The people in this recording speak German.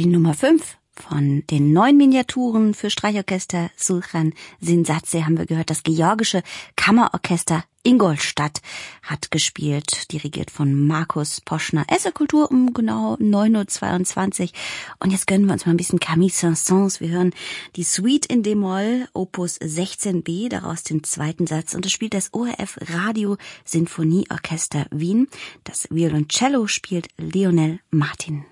die Nummer 5 von den 9 Miniaturen für Streichorchester Sulchan Sinsatse haben wir gehört. Das georgische Kammerorchester Ingolstadt hat gespielt, dirigiert von Markus Poschner. Kultur um genau 9:22 Uhr. Und jetzt gönnen wir uns mal ein bisschen Camille Saint-Saëns. Wir hören die Suite in D-Moll, Opus 16b, daraus den zweiten Satz. Und das spielt das ORF Radio Sinfonieorchester Wien. Das Violoncello spielt Lionel Martin.